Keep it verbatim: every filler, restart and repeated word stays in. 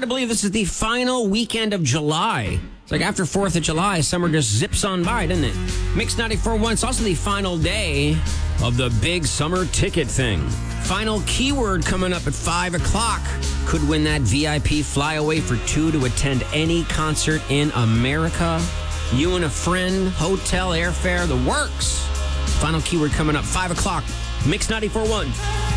hard to believe this is the final weekend of July. It's like after fourth of July, summer just zips on by, doesn't it? Mix ninety-four point one, it's also the final day of the big summer ticket thing. Final keyword coming up at five o'clock. Could win that V I P flyaway for two to attend any concert in America. You and a friend, hotel, airfare, the works. Final keyword coming up, five o'clock. Mix ninety-four point one.